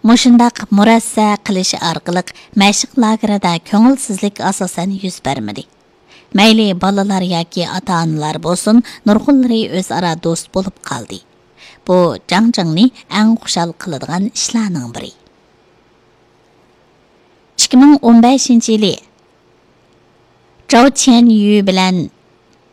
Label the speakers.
Speaker 1: Мұшындақ murassa qilish orqali mashq lagerida ko'ngilsizlik asosan yuz bermadi. Mayli balalar yoki ota-onalar bo'lsin, nurg'unlari o'zaro do'st bo'lib qoldi. Bu Jangjangni eng xushal qiladigan ishlarning biri. 2015-yili Zhao Qianyu bilan